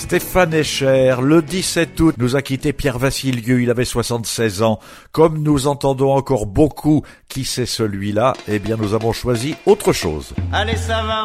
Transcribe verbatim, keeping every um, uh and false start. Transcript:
Stéphane Escher, le dix-sept août, nous a quitté Pierre Vassilieu, il avait soixante-seize ans. Comme nous entendons encore beaucoup qui c'est celui-là, eh bien nous avons choisi autre chose. Allez, ça va.